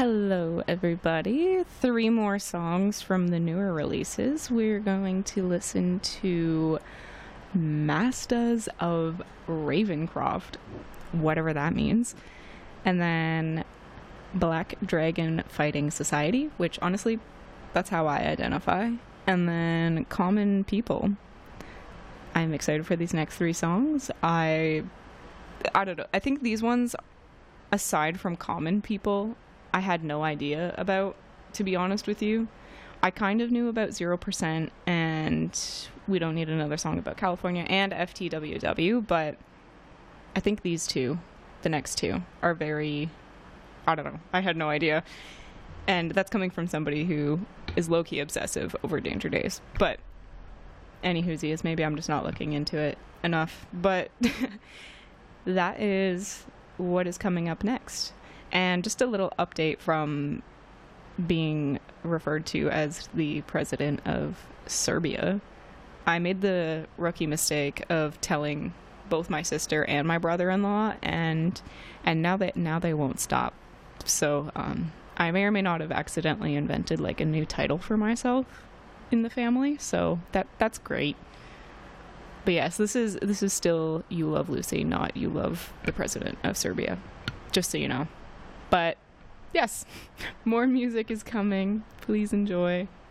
Hello, everybody. Three more songs from the newer releases. We're going to listen to Mastas of Ravencroft, whatever that means, and then Black Dragon Fighting Society, which honestly, that's how I identify, and then Common People. I'm excited for these next three songs. I don't know. I think these ones, aside from Common People, I had no idea about, to be honest with you. I kind of knew about 0% and We Don't Need Another Song About California and FTWW, but I think these two, the next two, are very, I don't know, I had no idea. And that's coming from somebody who is low-key obsessive over Danger Days. But anywhoosies, maybe I'm just not looking into it enough. But that is what is coming up next. And just a little update from being referred to as the president of Serbia. I made the rookie mistake of telling both my sister and my brother-in-law, and now they won't stop. So I may or may not have accidentally invented like a new title for myself in the family. So that's great. But yes, this is still You Love Lucy, not You Love the President of Serbia. Just so you know. But yes, more music is coming. Please enjoy.